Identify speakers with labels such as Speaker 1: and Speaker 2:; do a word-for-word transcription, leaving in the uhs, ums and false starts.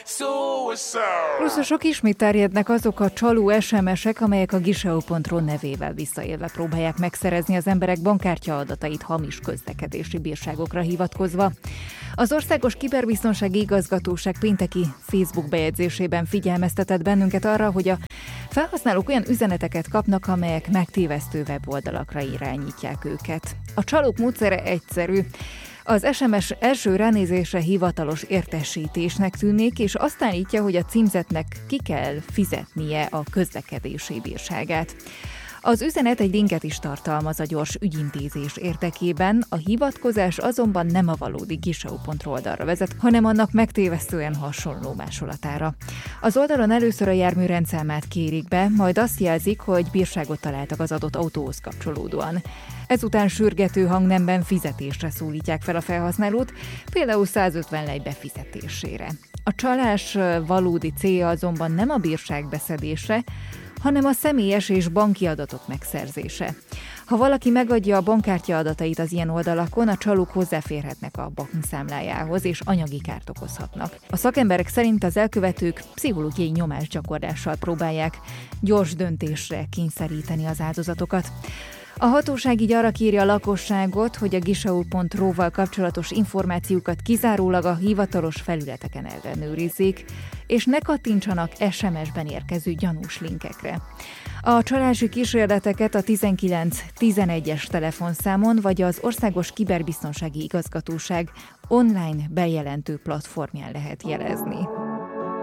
Speaker 1: Pluszosok ismét terjednek azok a csaló es em esek, amelyek a giseo pont ro nevével visszaélve próbálják megszerezni az emberek bankkártya adatait hamis közlekedési bírságokra hivatkozva. Az Országos Kiberbiztonsági Igazgatóság pénteki Facebook bejegyzésében figyelmeztetett bennünket arra, hogy a felhasználók olyan üzeneteket kapnak, amelyek megtévesztő weboldalakra irányítják őket. A csalók módszere egyszerű. Az es em es első ránézésre hivatalos értesítésnek tűnik, és azt állítja, hogy a címzetnek ki kell fizetnie a közlekedési bírságát. Az üzenet egy linket is tartalmaz a gyors ügyintézés érdekében, a hivatkozás azonban nem a valódi giseo pont ro oldalra vezet, hanem annak megtévesztően hasonló másolatára. Az oldalon először a jármű rendszámát kérik be, majd azt jelzik, hogy bírságot találtak az adott autóhoz kapcsolódóan. Ezután sürgető hangnemben fizetésre szólítják fel a felhasználót, például százötven lej befizetésére. A csalás valódi célja azonban nem a bírság beszedése, hanem a személyes és banki adatok megszerzése. Ha valaki megadja a bankkártya adatait az ilyen oldalakon, a csalók hozzáférhetnek a bankszámlájához, és anyagi kárt okozhatnak. A szakemberek szerint az elkövetők pszichológiai nyomásgyakorlással próbálják gyors döntésre kényszeríteni az áldozatokat. A hatóság így arra kéri a lakosságot, hogy a giseo pont ro-val kapcsolatos információkat kizárólag a hivatalos felületeken ellenőrizzék, és ne kattintsanak es em esben érkező gyanús linkekre. A csalási kísérleteket a tizenkilenc tizenegyes telefonszámon vagy az Országos Kiberbiztonsági Igazgatóság online bejelentő platformján lehet jelezni.